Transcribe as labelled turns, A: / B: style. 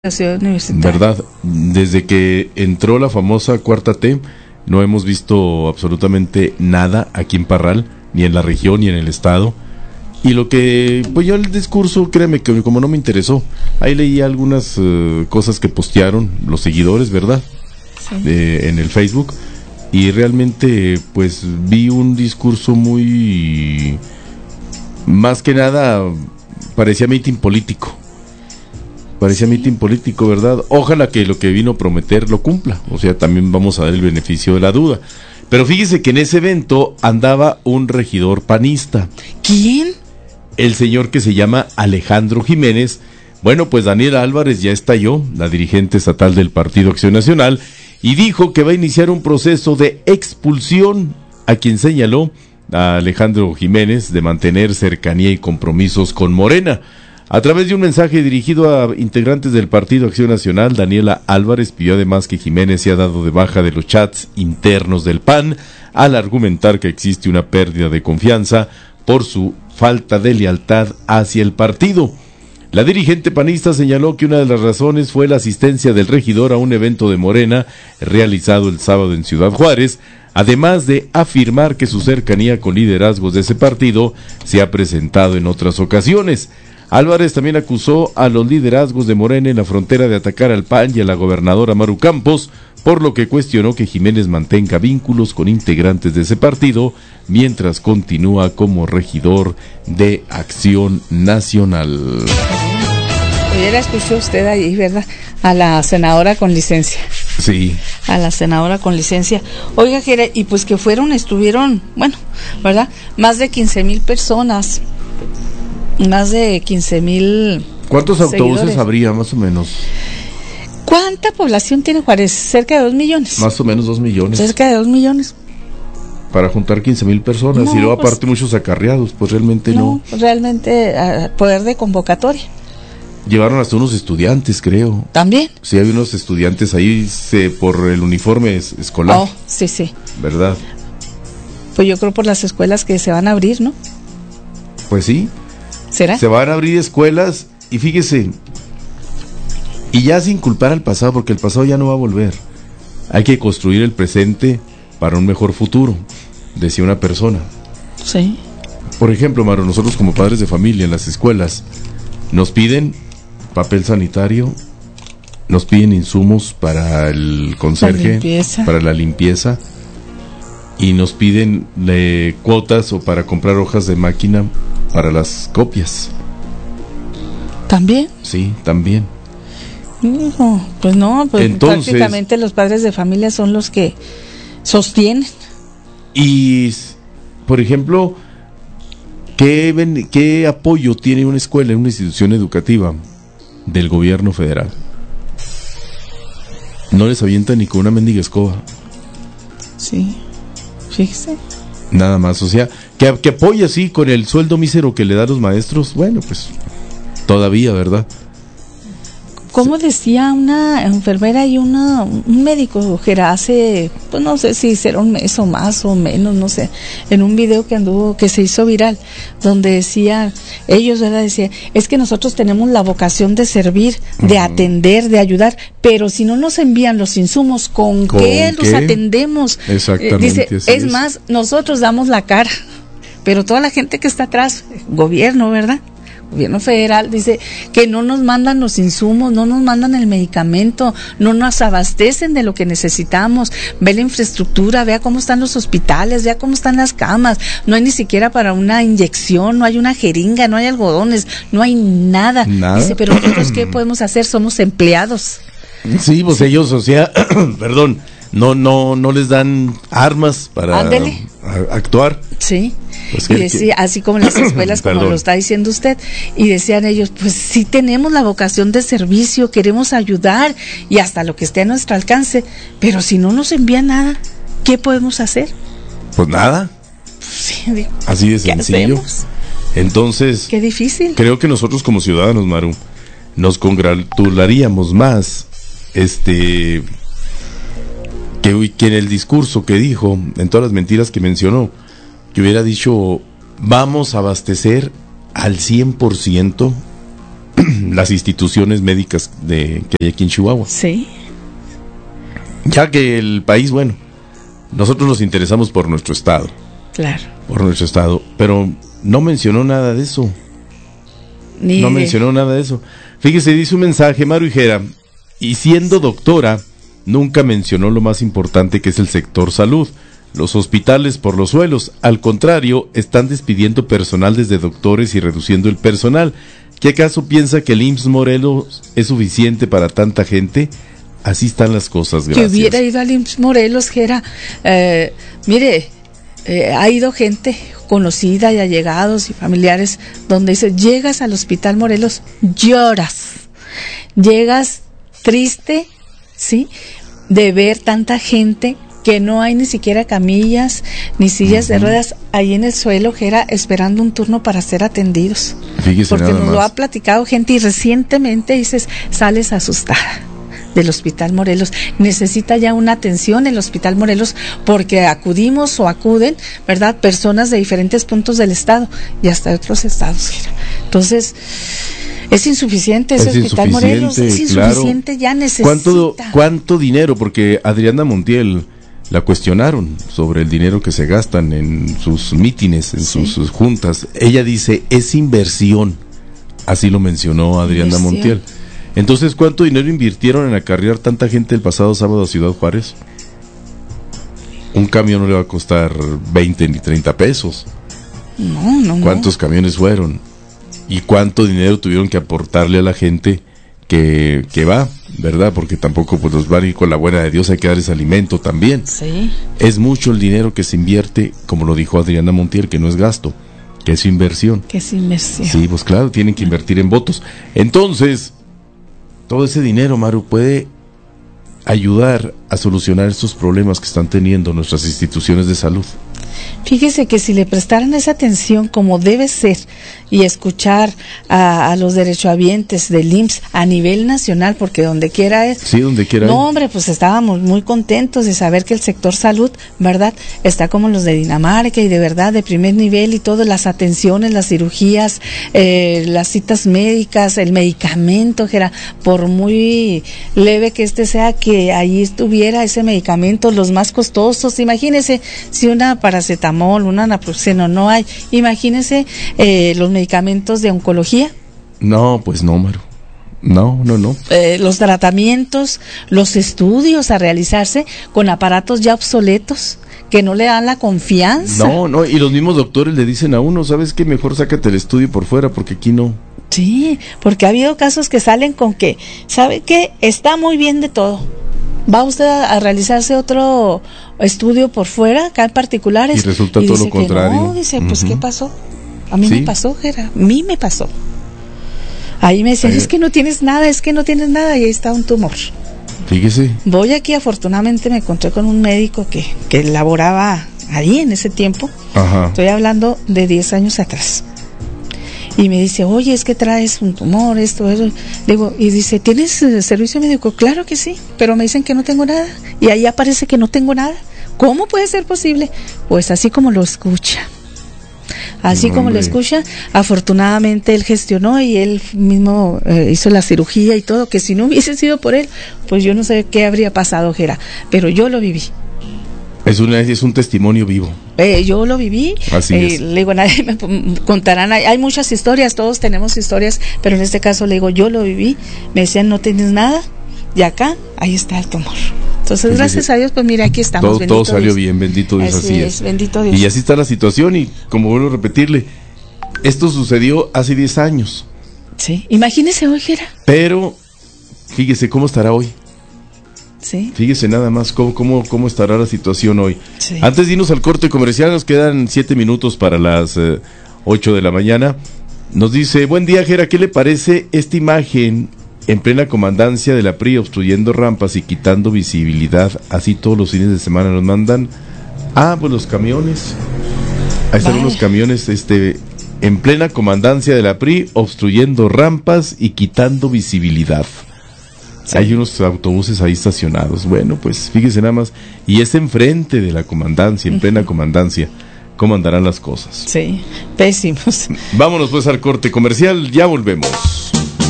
A: La ciudad universitaria.
B: ¿Verdad? Desde que entró la famosa Cuarta T, no hemos visto absolutamente nada aquí en Parral, ni en la región, ni en el estado. Y lo que, pues yo el discurso, créeme que como no me interesó, ahí leí algunas cosas que postearon los seguidores, ¿verdad?
A: Sí.
B: En el Facebook. Y realmente, pues vi un discurso muy, más que nada, parecía mitin político. Parecía mitin político, ¿verdad? Ojalá que lo que vino a prometer lo cumpla. O sea, también vamos a dar el beneficio de la duda. Pero fíjese que en ese evento andaba un regidor panista.
A: ¿Quién?
B: El señor que se llama Alejandro Jiménez. Bueno, pues Daniela Álvarez ya estalló, la dirigente estatal del Partido Acción Nacional, y dijo que va a iniciar un proceso de expulsión a quien señaló a Alejandro Jiménez de mantener cercanía y compromisos con Morena. A través de un mensaje dirigido a integrantes del Partido Acción Nacional, Daniela Álvarez pidió además que Jiménez sea dado de baja de los chats internos del PAN, al argumentar que existe una pérdida de confianza por su falta de lealtad hacia el partido. La dirigente panista señaló que una de las razones fue la asistencia del regidor a un evento de Morena realizado el sábado en Ciudad Juárez, además de afirmar que su cercanía con liderazgos de ese partido se ha presentado en otras ocasiones. Álvarez también acusó a los liderazgos de Morena en la frontera de atacar al PAN y a la gobernadora Maru Campos, por lo que cuestionó que Jiménez mantenga vínculos con integrantes de ese partido mientras continúa como regidor de Acción Nacional.
A: Ya la escuchó usted ahí, ¿verdad? A la senadora con licencia.
B: Sí.
A: A la senadora con licencia. Oiga, y pues que estuvieron, bueno, ¿verdad? Más de 15,000 personas. Más de 15,000.
B: ¿Cuántos autobuses
A: seguidores
B: habría, más o menos?
A: ¿Cuánta población tiene Juárez? Cerca de 2 millones.
B: Más o menos 2 millones.
A: Cerca de 2 millones.
B: Para juntar 15,000 personas.
A: No,
B: y luego
A: pues,
B: aparte muchos acarreados, pues realmente no.
A: Realmente poder de convocatoria.
B: Llevaron hasta unos estudiantes, creo.
A: ¿También?
B: Sí, hay unos estudiantes ahí por el uniforme escolar.
A: Oh, sí, sí.
B: ¿Verdad?
A: Pues yo creo por las escuelas que se van a abrir, ¿no?
B: Pues sí.
A: ¿Será?
B: Se van a abrir escuelas y fíjese, y ya sin culpar al pasado, porque el pasado ya no va a volver. Hay que construir el presente para un mejor futuro, decía una persona.
A: Sí.
B: Por ejemplo, Maro, nosotros como padres de familia en las escuelas nos piden papel sanitario, nos piden insumos para el conserje, para la limpieza, y nos piden cuotas o para comprar hojas de máquina para las copias.
A: ¿También?
B: Sí, también.
A: No, pues no, pues entonces, prácticamente los padres de familia son los que sostienen.
B: Y, por ejemplo, ¿qué apoyo tiene una escuela, una institución educativa del gobierno federal? No les avientan ni con una mendiga escoba.
A: Sí, fíjese.
B: Nada más, o sea, que apoya así con el sueldo mísero que le dan los maestros, bueno, pues todavía, ¿verdad?
A: Como decía una enfermera y un médico que era hace, pues no sé si será un mes o más o menos, no sé, en un video que se hizo viral, donde decía, ellos, ¿verdad? Decían, es que nosotros tenemos la vocación de servir, de atender, de ayudar, pero si no nos envían los insumos, ¿con qué los atendemos?
B: Exactamente.
A: Dice, es más, nosotros damos la cara, pero toda la gente que está atrás, gobierno, ¿verdad? Gobierno federal, dice que no nos mandan los insumos, no nos mandan el medicamento, no nos abastecen de lo que necesitamos. Ve la infraestructura, vea cómo están los hospitales, vea cómo están las camas, no hay ni siquiera para una inyección, no hay una jeringa, no hay algodones, no hay nada. Dice, pero nosotros ¿qué podemos hacer? Somos empleados.
B: Sí, pues ellos, o sea, perdón, no les dan armas para actuar.
A: Sí. Pues y decía, así como en las escuelas, como lo está diciendo usted, y decían ellos, pues sí tenemos la vocación de servicio, queremos ayudar y hasta lo que esté a nuestro alcance, pero si no nos envían nada, ¿qué podemos hacer?
B: Pues nada.
A: Sí, digo,
B: así de sencillo. Entonces,
A: qué difícil.
B: Creo que nosotros como ciudadanos, Maru, nos congratularíamos más que en el discurso que dijo, en todas las mentiras que mencionó, que hubiera dicho, vamos a abastecer al 100% las instituciones médicas que hay aquí en Chihuahua.
A: Sí.
B: Ya que el país, bueno, nosotros nos interesamos por nuestro estado.
A: Claro.
B: Por nuestro estado, pero no mencionó nada de eso. Mencionó nada de eso. Fíjese, dice un mensaje, Maru Higuera, y siendo doctora, nunca mencionó lo más importante que es el sector salud. Los hospitales por los suelos, al contrario, están despidiendo personal desde doctores y reduciendo el personal. ¿Qué acaso piensa que el IMSS Morelos es suficiente para tanta gente? Así están las cosas, gracias.
A: Que hubiera ido al IMSS Morelos, Jera. Ha ido gente conocida y allegados y familiares donde dice, llegas al Hospital Morelos, lloras. Llegas triste, ¿sí? De ver tanta gente que no hay ni siquiera camillas ni sillas de ruedas ahí en el suelo, que era esperando un turno para ser atendidos.
B: Fíjese,
A: porque nos
B: más.
A: lo ha platicado gente y recientemente dices, sales asustada del Hospital Morelos. Necesita ya una atención el Hospital Morelos porque acudimos o acuden, ¿verdad? Personas de diferentes puntos del estado y hasta de otros estados. Entonces, es insuficiente ese Hospital Morelos, es insuficiente, claro. Ya necesita.
B: ¿Cuánto dinero? Porque Adriana Montiel la cuestionaron sobre el dinero que se gastan en sus mítines, en sus juntas. Ella dice, es inversión. Así lo mencionó Adriana Montiel. Entonces, ¿cuánto dinero invirtieron en acarrear tanta gente el pasado sábado a Ciudad Juárez? Un camión no le va a costar 20 ni 30 pesos.
A: No.
B: ¿Cuántos camiones fueron? ¿Y cuánto dinero tuvieron que aportarle a la gente que va, verdad? Porque tampoco pues los van a ir con la buena de Dios, hay que darles alimento también.
A: Sí.
B: Es mucho el dinero que se invierte, como lo dijo Adriana Montiel, que no es gasto, que es inversión.
A: Que es inversión.
B: Sí, pues claro, tienen que invertir en votos. Entonces, todo ese dinero, Maru, puede ayudar a solucionar estos problemas que están teniendo nuestras instituciones de salud.
A: Fíjese que si le prestaran esa atención como debe ser y escuchar a los derechohabientes del IMSS a nivel nacional, porque donde quiera es.
B: Sí, donde quiera.
A: No, hombre, pues estábamos muy contentos de saber que el sector salud, ¿verdad? Está como los de Dinamarca y de verdad de primer nivel y todas las atenciones, las cirugías, las citas médicas, el medicamento, que era por muy leve que sea, que ahí estuviera ese medicamento, los más costosos. Imagínese si una paracetamol, una naproxeno no hay. Imagínese los medicamentos de oncología.
B: No, pues no, Maru. No.
A: Los tratamientos, los estudios a realizarse con aparatos ya obsoletos que no le dan la confianza.
B: No, y los mismos doctores le dicen a uno, ¿sabes qué? Mejor sácate el estudio por fuera porque aquí no.
A: Sí, porque ha habido casos que salen con que, ¿sabe qué? Está muy bien de todo. ¿Va usted a realizarse otro estudio por fuera, acá en particulares?
B: Y resulta todo lo contrario.
A: No, dice, pues ¿qué pasó? A mí me pasó, Gera, a mí me pasó. Ahí me decían, es que no tienes nada, y ahí está un tumor.
B: Fíjese.
A: Voy aquí, afortunadamente me encontré con un médico que laboraba ahí en ese tiempo.
B: Ajá.
A: Estoy hablando de 10 años atrás. Y me dice, oye, es que traes un tumor, esto, eso. Digo, y dice, ¿tienes servicio médico? Claro que sí, pero me dicen que no tengo nada. Y ahí aparece que no tengo nada. ¿Cómo puede ser posible? Pues así como lo escucha. Así como lo escucha, afortunadamente él gestionó y él mismo hizo la cirugía y todo, que si no hubiese sido por él, pues yo no sé qué habría pasado, Gera, pero yo lo viví.
B: Es un testimonio vivo.
A: Yo lo viví.
B: Así es.
A: Le digo, nadie me contarán, hay muchas historias, todos tenemos historias, pero en este caso le digo, yo lo viví. Me decían, no tienes nada, y acá, ahí está el tumor. Entonces, gracias a Dios, pues mira, aquí estamos.
B: Todo salió bien, bendito Dios, así es.
A: Bendito Dios.
B: Y así está la situación, y como vuelvo a repetirle, esto sucedió hace 10 años.
A: Sí, imagínese hoy, Gera.
B: Pero, fíjese cómo estará hoy.
A: Sí.
B: Fíjese nada más cómo estará la situación hoy.
A: Sí.
B: Antes de irnos al corte comercial, nos quedan 7 minutos para las 8 de la mañana. Nos dice, buen día, Gera, ¿qué le parece esta imagen en plena comandancia de la PRI obstruyendo rampas y quitando visibilidad? Así todos los fines de semana nos mandan. Pues los camiones. Ahí están los camiones, en plena comandancia de la PRI obstruyendo rampas y quitando visibilidad. Sí. Hay unos autobuses ahí estacionados. Bueno, pues fíjese nada más. Y es enfrente de la comandancia, en plena comandancia. ¿Cómo andarán las cosas?
A: Sí, pésimos.
B: Vámonos pues al corte comercial, ya volvemos.